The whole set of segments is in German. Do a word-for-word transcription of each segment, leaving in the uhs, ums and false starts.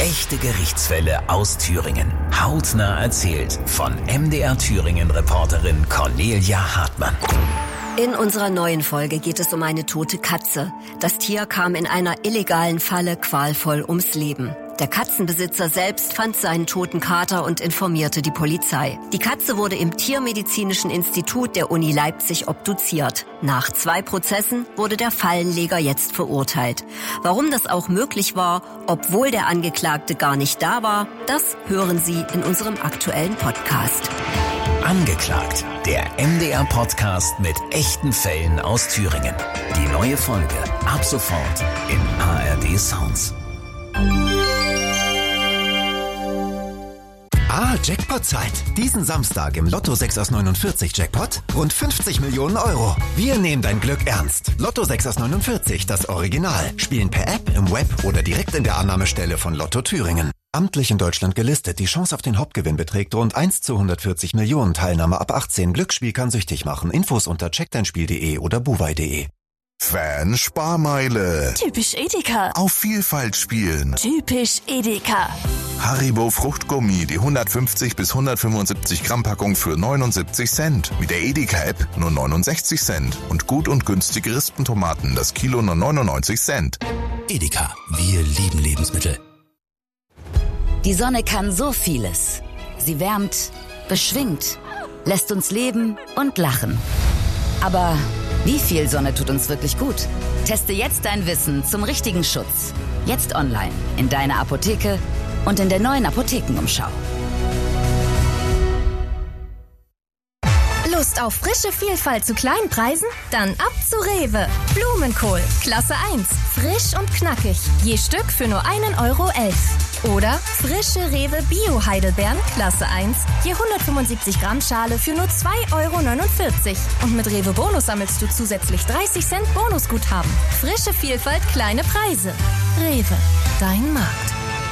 Echte Gerichtsfälle aus Thüringen. Hautnah erzählt von M D R Thüringen-Reporterin Cornelia Hartmann. In unserer neuen Folge geht es um eine tote Katze. Das Tier kam in einer illegalen Falle qualvoll ums Leben. Der Katzenbesitzer selbst fand seinen toten Kater und informierte die Polizei. Die Katze wurde im Tiermedizinischen Institut der Uni Leipzig obduziert. Nach zwei Prozessen wurde der Fallenleger jetzt verurteilt. Warum das auch möglich war, obwohl der Angeklagte gar nicht da war, das hören Sie in unserem aktuellen Podcast. Angeklagt, der M D R-Podcast mit echten Fällen aus Thüringen. Die neue Folge ab sofort in A R D Sounds. Ah, Jackpot-Zeit. Diesen Samstag im Lotto sechs aus neunundvierzig Jackpot rund fünfzig Millionen Euro. Wir nehmen dein Glück ernst. Lotto sechs aus neunundvierzig, das Original. Spielen per App, im Web oder direkt in der Annahmestelle von Lotto Thüringen. Amtlich in Deutschland gelistet. Die Chance auf den Hauptgewinn beträgt rund eins zu hundertvierzig Millionen. Teilnahme ab achtzehn. Glücksspiel kann süchtig machen. Infos unter check dein spiel punkt de oder buwei punkt de. Fan Sparmeile. Typisch Edeka. Auf Vielfalt spielen. Typisch Edeka. Haribo Fruchtgummi, die hundertfünfzig bis hundertfünfundsiebzig Gramm Packung für neunundsiebzig Cent. Mit der Edeka-App nur neunundsechzig Cent. Und gut und günstige Rispentomaten, das Kilo nur neunundneunzig Cent. Edeka, wir lieben Lebensmittel. Die Sonne kann so vieles. Sie wärmt, beschwingt, lässt uns leben und lachen. Aber wie viel Sonne tut uns wirklich gut? Teste jetzt dein Wissen zum richtigen Schutz. Jetzt online, in deiner Apotheke und in der neuen Apothekenumschau. Lust auf frische Vielfalt zu kleinen Preisen? Dann ab zu Rewe. Blumenkohl, Klasse eins. Frisch und knackig. Je Stück für nur einen Euro elf. Oder frische Rewe Bio-Heidelbeeren, Klasse eins. Je hundertfünfundsiebzig Gramm Schale für nur zwei Euro neunundvierzig. Und mit Rewe Bonus sammelst du zusätzlich dreißig Cent Bonusguthaben. Frische Vielfalt, kleine Preise. Rewe, dein Markt.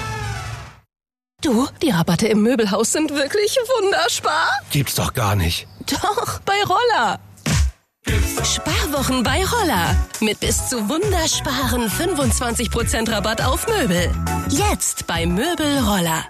Du, die Rabatte im Möbelhaus sind wirklich wunderspar. Gibt's doch gar nicht. Doch, bei Roller. Sparwochen bei Roller. Mit bis zu wundersparen fünfundzwanzig Prozent Rabatt auf Möbel. Jetzt bei Möbel Roller.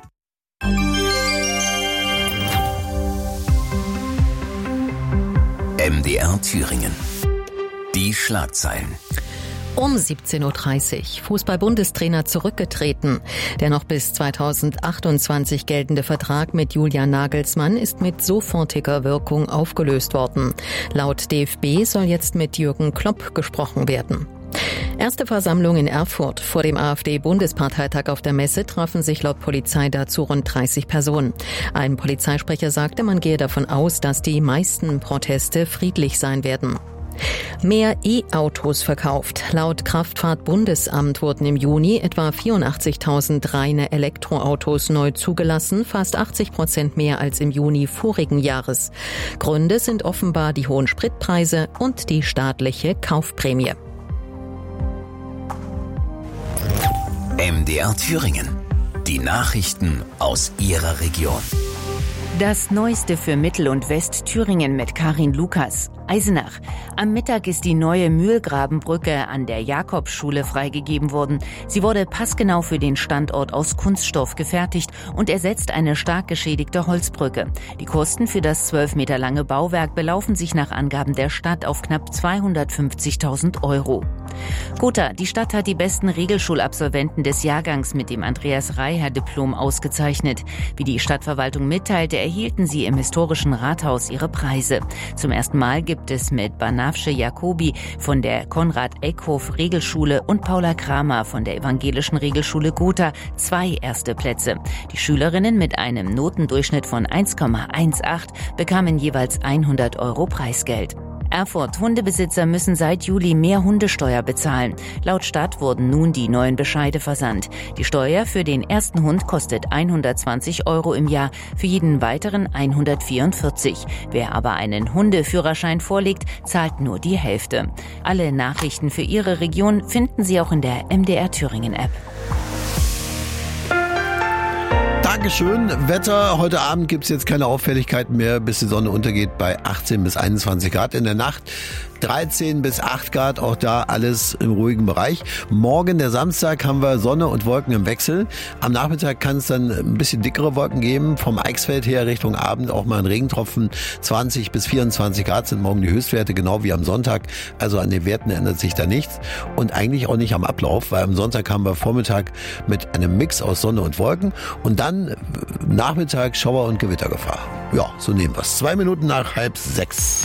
M D R Thüringen. Die Schlagzeilen. Um siebzehn Uhr dreißig. Fußball-Bundestrainer zurückgetreten. Der noch bis zweitausendachtundzwanzig geltende Vertrag mit Julian Nagelsmann ist mit sofortiger Wirkung aufgelöst worden. Laut D F B soll jetzt mit Jürgen Klopp gesprochen werden. Erste Versammlung in Erfurt. Vor dem AfD-Bundesparteitag auf der Messe trafen sich laut Polizei dazu rund dreißig Personen. Ein Polizeisprecher sagte, man gehe davon aus, dass die meisten Proteste friedlich sein werden. Mehr E-Autos verkauft. Laut Kraftfahrtbundesamt wurden im Juni etwa vierundachtzigtausend reine Elektroautos neu zugelassen, fast achtzig Prozent mehr als im Juni vorigen Jahres. Gründe sind offenbar die hohen Spritpreise und die staatliche Kaufprämie. M D R Thüringen. Die Nachrichten aus Ihrer Region. Das Neueste für Mittel- und Westthüringen mit Karin Lukas. Eisenach. Am Mittag ist die neue Mühlgrabenbrücke an der Jakobsschule freigegeben worden. Sie wurde passgenau für den Standort aus Kunststoff gefertigt und ersetzt eine stark geschädigte Holzbrücke. Die Kosten für das zwölf Meter lange Bauwerk belaufen sich nach Angaben der Stadt auf knapp zweihundertfünfzigtausend Euro. Gotha. Die Stadt hat die besten Regelschulabsolventen des Jahrgangs mit dem Andreas-Reiher-Diplom ausgezeichnet. Wie die Stadtverwaltung mitteilte, erhielten sie im historischen Rathaus ihre Preise. Zum ersten Mal gibt es mit Banafsche Jacobi von der Konrad-Eckhoff-Regelschule und Paula Kramer von der evangelischen Regelschule Gotha zwei erste Plätze. Die Schülerinnen mit einem Notendurchschnitt von eins Komma achtzehn bekamen jeweils hundert Euro Preisgeld. Erfurt. Hundebesitzer müssen seit Juli mehr Hundesteuer bezahlen. Laut Stadt wurden nun die neuen Bescheide versandt. Die Steuer für den ersten Hund kostet hundertzwanzig Euro im Jahr, für jeden weiteren hundertvierundvierzig. Wer aber einen Hundeführerschein vorlegt, zahlt nur die Hälfte. Alle Nachrichten für Ihre Region finden Sie auch in der M D R Thüringen App. Dankeschön. Wetter. Heute Abend gibt es jetzt keine Auffälligkeiten mehr, bis die Sonne untergeht bei achtzehn bis einundzwanzig Grad in der Nacht. dreizehn bis acht Grad, auch da alles im ruhigen Bereich. Morgen, der Samstag, haben wir Sonne und Wolken im Wechsel. Am Nachmittag kann es dann ein bisschen dickere Wolken geben. Vom Eichsfeld her Richtung Abend auch mal ein Regentropfen. zwanzig bis vierundzwanzig Grad sind morgen die Höchstwerte, genau wie am Sonntag. Also an den Werten ändert sich da nichts. Und eigentlich auch nicht am Ablauf, weil am Sonntag haben wir Vormittag mit einem Mix aus Sonne und Wolken und dann Nachmittag Schauer und Gewittergefahr. Ja, so nehmen wir es. Zwei Minuten nach halb sechs.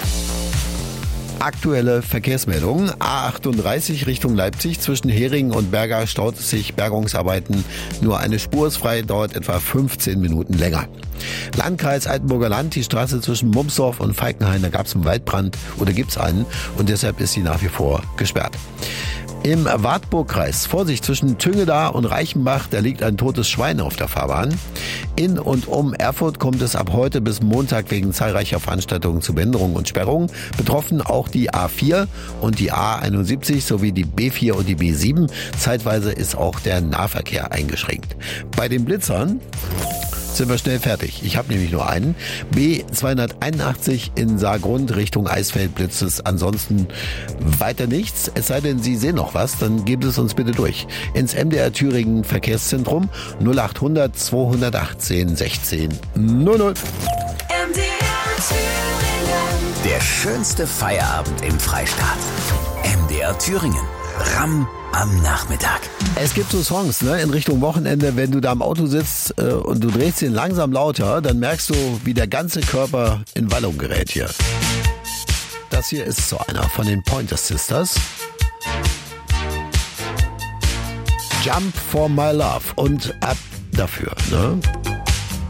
Aktuelle Verkehrsmeldungen. A achtunddreißig Richtung Leipzig. Zwischen Heringen und Berga staut es sich, Bergungsarbeiten. Nur eine Spur ist frei, dauert etwa fünfzehn Minuten länger. Landkreis Altenburger Land, die Straße zwischen Mumsdorf und Falkenhain, da gab es einen Waldbrand oder gibt es einen und deshalb ist sie nach wie vor gesperrt. Im Wartburgkreis, Vorsicht, zwischen Tüngeda und Reichenbach, da liegt ein totes Schwein auf der Fahrbahn. In und um Erfurt kommt es ab heute bis Montag wegen zahlreicher Veranstaltungen zu Behinderungen und Sperrungen. Betroffen auch die A vier und die A einundsiebzig sowie die B vier und die B sieben. Zeitweise ist auch der Nahverkehr eingeschränkt. Bei den Blitzern sind wir schnell fertig. Ich habe nämlich nur einen. B zweihunderteinundachtzig in Saargrund Richtung Eisfeld blitzt es. Ansonsten weiter nichts. Es sei denn, Sie sehen noch was, dann geben Sie es uns bitte durch. Ins M D R Thüringen Verkehrszentrum null achthundert zweihundertachtzehn sechzehn null null. M D R Thüringen. Der schönste Feierabend im Freistaat. M D R Thüringen. Ram am Nachmittag. Es gibt so Songs, ne, in Richtung Wochenende, wenn du da im Auto sitzt äh, und du drehst ihn langsam lauter, dann merkst du, wie der ganze Körper in Wallung gerät hier. Das hier ist so einer von den Pointer Sisters. Jump for my love und ab dafür, ne?